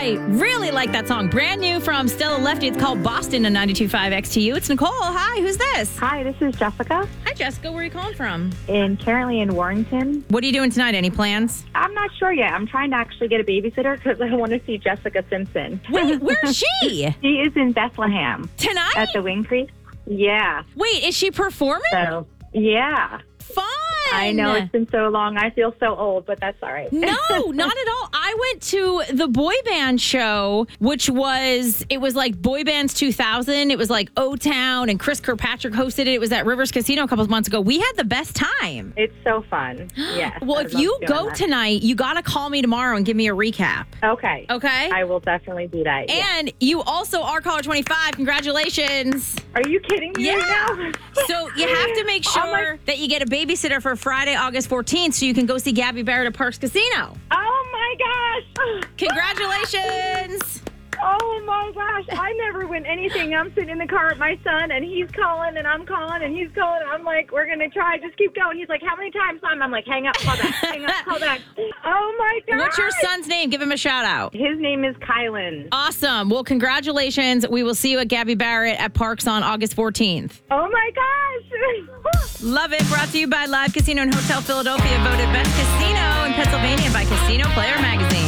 I really like that song. Brand new from Stella Lefty. It's called Boston on 92.5 XTU. It's Nicole. Hi, who's this? Hi, this is Jessica. Hi, Jessica. Where are you calling from? Currently in Warrington. What are you doing tonight? Any plans? I'm not sure yet. I'm trying to actually get a babysitter because I want to see Jessica Simpson. Wait, where's she? She is in Bethlehem Tonight? at the Wing Creek. Yeah. Wait, is she performing? So, yeah. Fun. I know it's been so long. I feel so old, but that's all right. No, not at all. I went to the boy band show, which was like Boy Bands 2000. It was like O-Town and Chris Kirkpatrick hosted it. It was at Rivers Casino a couple of months ago. We had the best time. It's so fun. Yes. Well, if you go tonight, you got to call me tomorrow and give me a recap. Okay. Okay? I will definitely do that. And you also are caller 25. Congratulations. Are you kidding me right now? So you have to make sure that you get a babysitter for Friday, August 14th so you can go see Gabby Barrett at Parks Casino. Oh, my gosh. Congratulations. Oh, my gosh. I never win anything. I'm sitting in the car with my son, and he's calling, and I'm calling, and he's calling. I'm like, we're going to try. Just keep going. He's like, how many times, Mom? I'm like, hang up, call back. Hang up, call back. Oh, my God. What's your son's name? Give him a shout out. His name is Kylan. Awesome. Well, congratulations. We will see you at Gabby Barrett at Parks on August 14th. Oh, my gosh. Love it. Brought to you by Live Casino and Hotel Philadelphia, voted best casino in Pennsylvania by Casino Player Magazine.